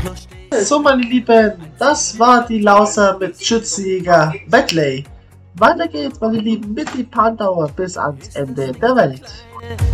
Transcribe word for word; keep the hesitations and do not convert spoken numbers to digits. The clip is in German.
So, meine Lieben, das war die Lauser mit Schützenjäger Medley. Weiter geht's, meine Lieben, mit die Pandauer bis ans Ende der Welt.